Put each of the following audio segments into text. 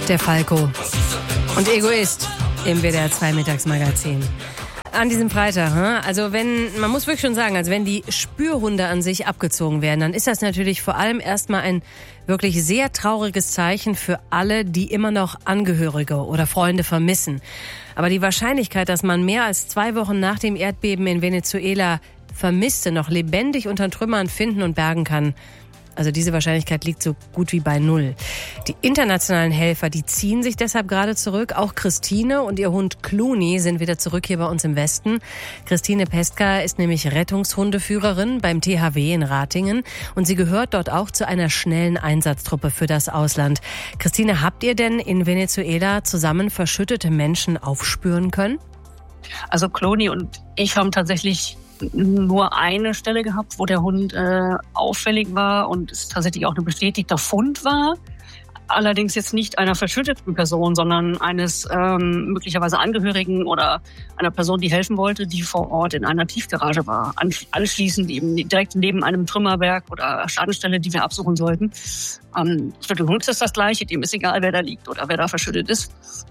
Der Falco und Egoist im WDR 2 Mittagsmagazin. An diesem Freitag, also man muss wirklich schon sagen, also wenn die Spürhunde an sich abgezogen werden, dann ist das natürlich vor allem erstmal ein wirklich sehr trauriges Zeichen für alle, die immer noch Angehörige oder Freunde vermissen. Aber die Wahrscheinlichkeit, dass man mehr als 2 Wochen nach dem Erdbeben in Venezuela Vermisste noch lebendig unter Trümmern finden und bergen kann, also diese Wahrscheinlichkeit liegt so gut wie bei 0. Die internationalen Helfer, die ziehen sich deshalb gerade zurück. Auch Christine und ihr Hund Clooney sind wieder zurück hier bei uns im Westen. Christine Pestka ist nämlich Rettungshundeführerin beim THW in Ratingen. Und sie gehört dort auch zu einer schnellen Einsatztruppe für das Ausland. Christine, habt ihr denn in Venezuela zusammen verschüttete Menschen aufspüren können? Also Clooney und ich haben tatsächlich nur eine Stelle gehabt, wo der Hund auffällig war und es tatsächlich auch ein bestätigter Fund war. Allerdings jetzt nicht einer verschütteten Person, sondern eines möglicherweise Angehörigen oder einer Person, die helfen wollte, die vor Ort in einer Tiefgarage war. Anschließend eben direkt neben einem Trümmerberg oder Schadenstelle, die wir absuchen sollten. Für den Hund ist das Gleiche, dem ist egal, wer da liegt oder wer da verschüttet ist.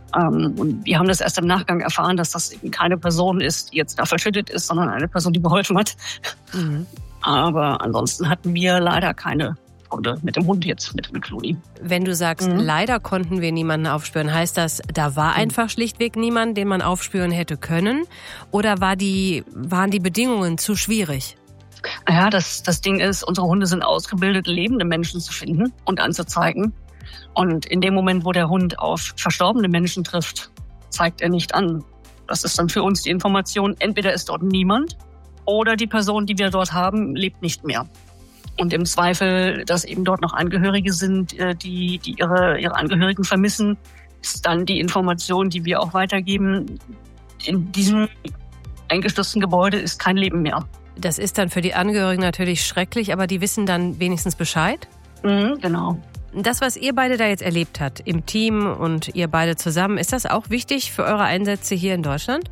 Und wir haben das erst im Nachgang erfahren, dass das eben keine Person ist, die jetzt da verschüttet ist, sondern eine Person, die geholfen hat. Mhm. Aber ansonsten hatten wir leider keine Funde mit dem Hund jetzt, mit Clooney. Wenn du sagst, leider konnten wir niemanden aufspüren, heißt das, da war einfach schlichtweg niemand, den man aufspüren hätte können? Oder waren die Bedingungen zu schwierig? Ja, das Ding ist, unsere Hunde sind ausgebildet, lebende Menschen zu finden und anzuzeigen. Und in dem Moment, wo der Hund auf verstorbene Menschen trifft, zeigt er nicht an. Das ist dann für uns die Information, entweder ist dort niemand oder die Person, die wir dort haben, lebt nicht mehr. Und im Zweifel, dass eben dort noch Angehörige sind, die ihre Angehörigen vermissen, ist dann die Information, die wir auch weitergeben. In diesem eingestürzten Gebäude ist kein Leben mehr. Das ist dann für die Angehörigen natürlich schrecklich, aber die wissen dann wenigstens Bescheid? Genau. Das, was ihr beide da jetzt erlebt habt, im Team und ihr beide zusammen, ist das auch wichtig für eure Einsätze hier in Deutschland?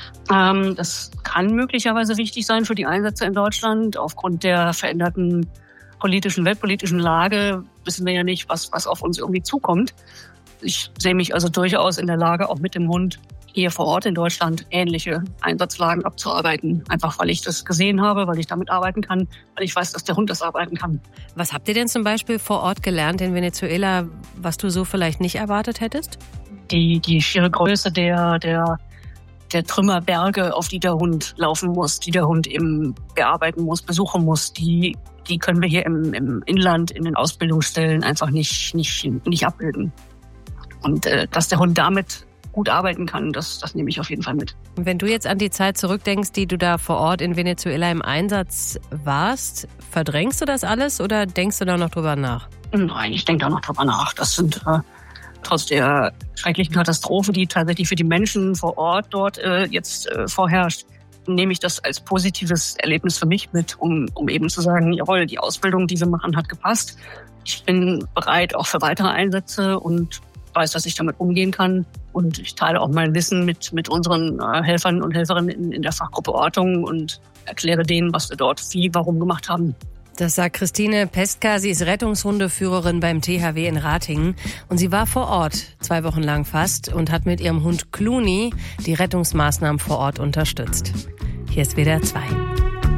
Das kann möglicherweise wichtig sein für die Einsätze in Deutschland. Aufgrund der veränderten weltpolitischen Lage wissen wir ja nicht, was auf uns irgendwie zukommt. Ich sehe mich also durchaus in der Lage, auch mit dem Hund hier vor Ort in Deutschland ähnliche Einsatzlagen abzuarbeiten. Einfach, weil ich das gesehen habe, weil ich damit arbeiten kann, weil ich weiß, dass der Hund das arbeiten kann. Was habt ihr denn zum Beispiel vor Ort gelernt in Venezuela, was du so vielleicht nicht erwartet hättest? Die schiere Größe der Trümmerberge, auf die der Hund laufen muss, die der Hund eben bearbeiten muss, besuchen muss, die können wir hier im Inland, in den Ausbildungsstellen einfach nicht abbilden. Und dass der Hund damit gut arbeiten kann, das nehme ich auf jeden Fall mit. Und wenn du jetzt an die Zeit zurückdenkst, die du da vor Ort in Venezuela im Einsatz warst, verdrängst du das alles oder denkst du da noch drüber nach? Nein, ich denke da noch drüber nach. Das sind trotz der schrecklichen Katastrophe, die tatsächlich für die Menschen vor Ort dort jetzt vorherrscht, nehme ich das als positives Erlebnis für mich mit, um eben zu sagen, jawohl, die Ausbildung, die wir machen, hat gepasst. Ich bin bereit auch für weitere Einsätze und weiß, dass ich damit umgehen kann. Und ich teile auch mein Wissen mit unseren Helfern und Helferinnen in der Fachgruppe Ortung und erkläre denen, was wir dort warum gemacht haben. Das sagt Christine Pestka. Sie ist Rettungshundeführerin beim THW in Ratingen. Und sie war vor Ort 2 Wochen lang fast und hat mit ihrem Hund Clooney die Rettungsmaßnahmen vor Ort unterstützt. Hier ist WDR 2.